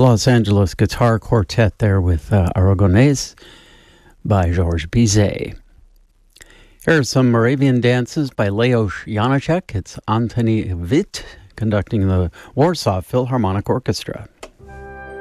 Los Angeles Guitar Quartet there with Aragonés by Georges Bizet. Here are some Moravian dances by Leos Janáček. It's Antoni Vít conducting the Warsaw Philharmonic Orchestra.